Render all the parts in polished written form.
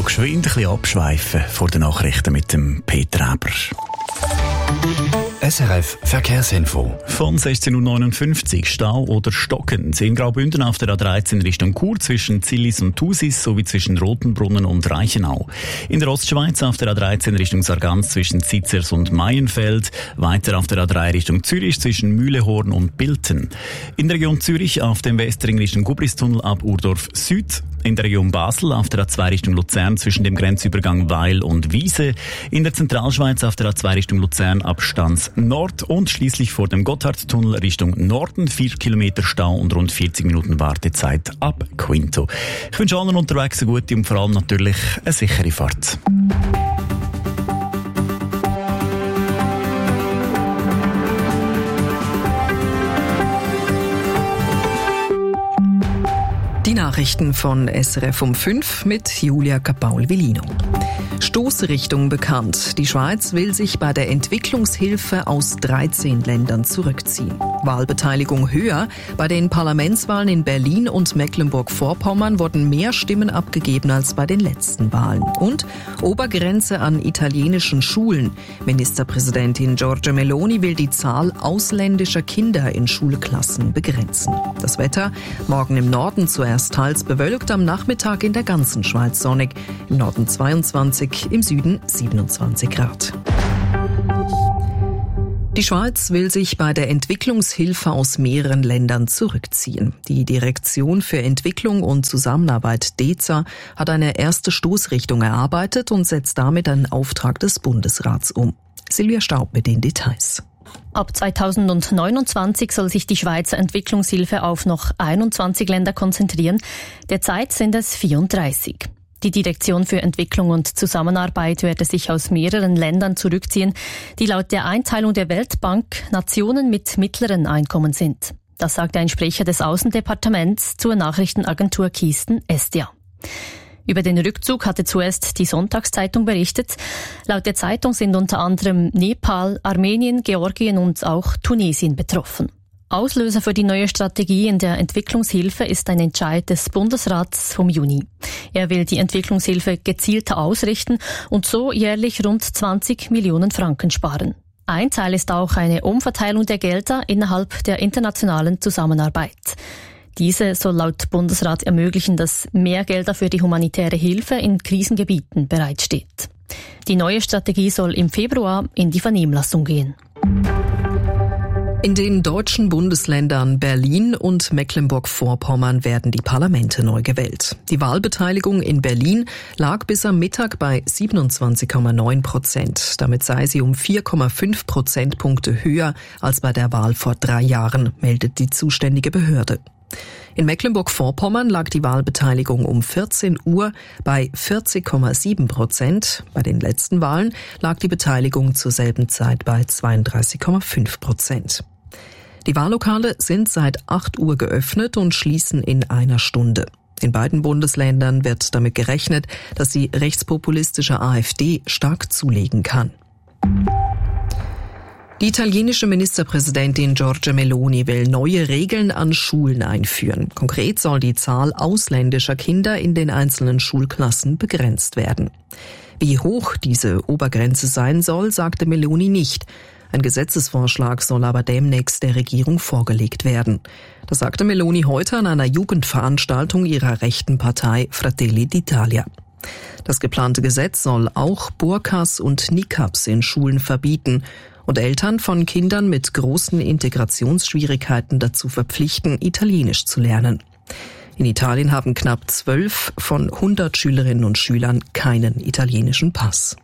geschwind ein bisschen abschweifen vor den Nachrichten mit dem Peter Eber. SRF Verkehrsinfo. Von 16.59 Uhr Stau oder stockend. In Graubünden auf der A13 Richtung Chur zwischen Zillis und Thusis sowie zwischen Rotenbrunnen und Reichenau. In der Ostschweiz auf der A13 Richtung Sargans zwischen Zitzers und Maienfeld. Weiter auf der A3 Richtung Zürich zwischen Mühlehorn und Bilten. In der Region Zürich auf dem Westring Richtung Gubristunnel ab Urdorf Süd. In der Region Basel auf der A2 Richtung Luzern zwischen dem Grenzübergang Weil und Wiese. In der Zentralschweiz auf der A2 Richtung Luzern ab Stans Nord und schließlich vor dem Gotthardtunnel Richtung Norden 4 Kilometer Stau und rund 40 Minuten Wartezeit ab Quinto. Ich wünsche allen unterwegs eine gute und vor allem natürlich eine sichere Fahrt. Die Nachrichten von SRF um 5 mit Julia Capaul-Villino. Stoßrichtung bekannt. Die Schweiz will sich bei der Entwicklungshilfe aus 13 Ländern zurückziehen. Wahlbeteiligung höher. Bei den Parlamentswahlen in Berlin und Mecklenburg-Vorpommern wurden mehr Stimmen abgegeben als bei den letzten Wahlen. Und Obergrenze an italienischen Schulen. Ministerpräsidentin Giorgia Meloni will die Zahl ausländischer Kinder in Schulklassen begrenzen. Das Wetter morgen im Norden zuerst teils bewölkt, am Nachmittag in der ganzen Schweiz sonnig. Im Norden 22, im Süden 27 Grad. Die Schweiz will sich bei der Entwicklungshilfe aus mehreren Ländern zurückziehen. Die Direktion für Entwicklung und Zusammenarbeit DEZA hat eine erste Stoßrichtung erarbeitet und setzt damit einen Auftrag des Bundesrats um. Silvia Staub mit den Details. Ab 2029 soll sich die Schweizer Entwicklungshilfe auf noch 21 Länder konzentrieren. Derzeit sind es 34. Die Direktion für Entwicklung und Zusammenarbeit werde sich aus mehreren Ländern zurückziehen, die laut der Einteilung der Weltbank Nationen mit mittleren Einkommen sind. Das sagte ein Sprecher des Außendepartements zur Nachrichtenagentur Kiesten Estia. Über den Rückzug hatte zuerst die Sonntagszeitung berichtet. Laut der Zeitung sind unter anderem Nepal, Armenien, Georgien und auch Tunesien betroffen. Auslöser für die neue Strategie in der Entwicklungshilfe ist ein Entscheid des Bundesrats vom Juni. Er will die Entwicklungshilfe gezielter ausrichten und so jährlich rund 20 Millionen Franken sparen. Ein Teil ist auch eine Umverteilung der Gelder innerhalb der internationalen Zusammenarbeit. Diese soll laut Bundesrat ermöglichen, dass mehr Gelder für die humanitäre Hilfe in Krisengebieten bereitsteht. Die neue Strategie soll im Februar in die Vernehmlassung gehen. In den deutschen Bundesländern Berlin und Mecklenburg-Vorpommern werden die Parlamente neu gewählt. Die Wahlbeteiligung in Berlin lag bis am Mittag bei 27,9%. Damit sei sie um 4,5 Prozentpunkte höher als bei der Wahl vor 3 Jahren, meldet die zuständige Behörde. In Mecklenburg-Vorpommern lag die Wahlbeteiligung um 14 Uhr bei 40,7%. Bei den letzten Wahlen lag die Beteiligung zur selben Zeit bei 32,5%. Die Wahllokale sind seit 8 Uhr geöffnet und schließen in einer Stunde. In beiden Bundesländern wird damit gerechnet, dass die rechtspopulistische AfD stark zulegen kann. Die italienische Ministerpräsidentin Giorgia Meloni will neue Regeln an Schulen einführen. Konkret soll die Zahl ausländischer Kinder in den einzelnen Schulklassen begrenzt werden. Wie hoch diese Obergrenze sein soll, sagte Meloni nicht. Ein Gesetzesvorschlag soll aber demnächst der Regierung vorgelegt werden. Das sagte Meloni heute an einer Jugendveranstaltung ihrer rechten Partei Fratelli d'Italia. Das geplante Gesetz soll auch Burkas und Niqabs in Schulen verbieten und Eltern von Kindern mit großen Integrationsschwierigkeiten dazu verpflichten, Italienisch zu lernen. In Italien haben knapp 12 von 100 Schülerinnen und Schülern keinen italienischen Pass.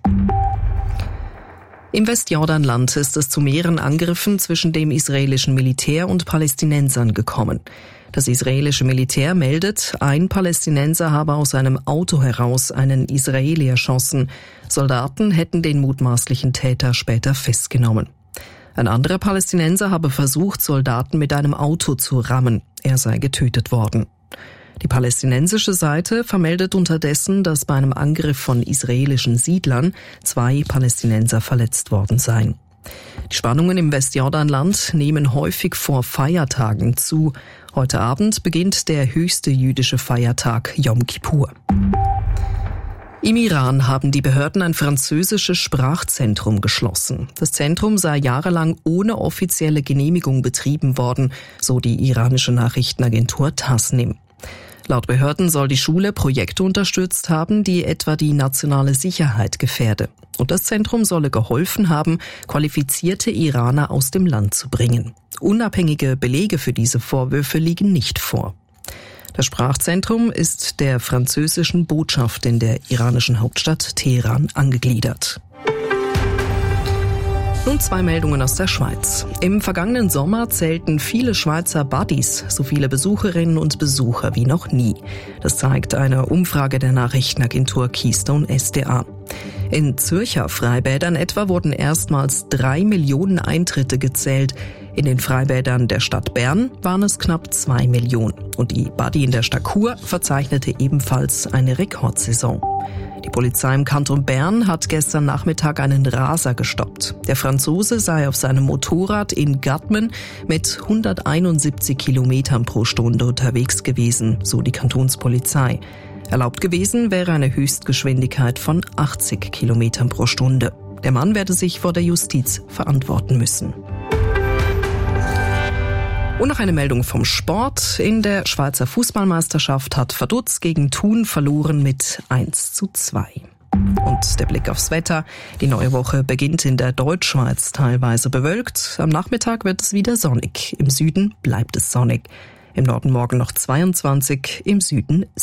Im Westjordanland ist es zu mehreren Angriffen zwischen dem israelischen Militär und Palästinensern gekommen. Das israelische Militär meldet, ein Palästinenser habe aus einem Auto heraus einen Israeli erschossen. Soldaten hätten den mutmaßlichen Täter später festgenommen. Ein anderer Palästinenser habe versucht, Soldaten mit einem Auto zu rammen. Er sei getötet worden. Die palästinensische Seite vermeldet unterdessen, dass bei einem Angriff von israelischen Siedlern 2 Palästinenser verletzt worden seien. Die Spannungen im Westjordanland nehmen häufig vor Feiertagen zu. Heute Abend beginnt der höchste jüdische Feiertag Yom Kippur. Im Iran haben die Behörden ein französisches Sprachzentrum geschlossen. Das Zentrum sei jahrelang ohne offizielle Genehmigung betrieben worden, so die iranische Nachrichtenagentur Tasnim. Laut Behörden soll die Schule Projekte unterstützt haben, die etwa die nationale Sicherheit gefährde. Und das Zentrum solle geholfen haben, qualifizierte Iraner aus dem Land zu bringen. Unabhängige Belege für diese Vorwürfe liegen nicht vor. Das Sprachzentrum ist der französischen Botschaft in der iranischen Hauptstadt Teheran angegliedert. Nun 2 Meldungen aus der Schweiz. Im vergangenen Sommer zählten viele Schweizer Buddies so viele Besucherinnen und Besucher wie noch nie. Das zeigt eine Umfrage der Nachrichtenagentur Keystone SDA. In Zürcher Freibädern etwa wurden erstmals 3 Millionen Eintritte gezählt. In den Freibädern der Stadt Bern waren es knapp 2 Millionen. Und die Buddy in der Stadt Chur verzeichnete ebenfalls eine Rekordsaison. Die Polizei im Kanton Bern hat gestern Nachmittag einen Raser gestoppt. Der Franzose sei auf seinem Motorrad in Gadmen mit 171 Kilometern pro Stunde unterwegs gewesen, so die Kantonspolizei. Erlaubt gewesen wäre eine Höchstgeschwindigkeit von 80 Kilometern pro Stunde. Der Mann werde sich vor der Justiz verantworten müssen. Und noch eine Meldung vom Sport. In der Schweizer Fußballmeisterschaft hat Vaduz gegen Thun verloren mit 1:2. Und der Blick aufs Wetter. Die neue Woche beginnt in der Deutschschweiz teilweise bewölkt. Am Nachmittag wird es wieder sonnig. Im Süden bleibt es sonnig. Im Norden morgen noch 22, im Süden